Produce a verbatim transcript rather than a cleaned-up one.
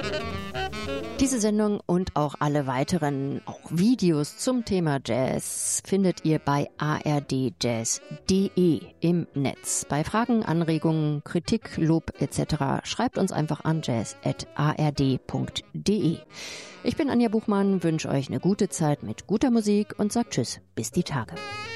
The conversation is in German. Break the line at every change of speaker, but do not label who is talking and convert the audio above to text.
Diese Sendung und auch alle weiteren auch Videos zum Thema Jazz findet ihr bei a r d jazz punkt d e im Netz. Bei Fragen, Anregungen, Kritik, Lob et cetera schreibt uns einfach an jazz at a r d punkt d e. Ich bin Anja Buchmann, wünsche euch eine gute Zeit mit guter Musik und sagt Tschüss, bis die Tage.